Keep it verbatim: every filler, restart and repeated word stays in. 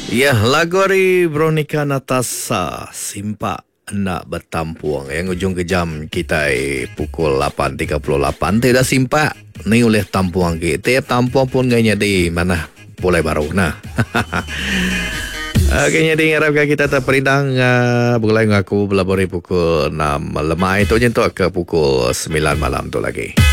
Ya, lagu dari Veronica Natasha, Simpa Nak Bertampuang. Yang ujung kejam kita eh, pukul lapan tiga puluh lapan. Tidak simpa ni oleh tampuang kita. Tampuang pun gaya di mana boleh baru. Nah. Oke, jadi harapkan kita terperintang uh, mulai ngaku belabori pukul enam malam itu jentuk ke pukul sembilan malam tu lagi.